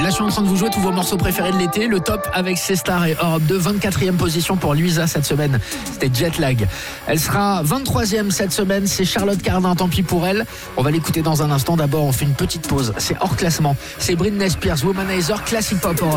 Là, je suis en train de vous jouer tous vos morceaux préférés de l'été. Le top avec C Star et Europe 2. 24e position pour Luisa cette semaine. C'était Jetlag. Elle sera 23e cette semaine. C'est Charlotte Cardin. Tant pis pour elle. On va l'écouter dans un instant. D'abord, on fait une petite pause. C'est hors classement. C'est Britney Spears, Womanizer, Classic Pop.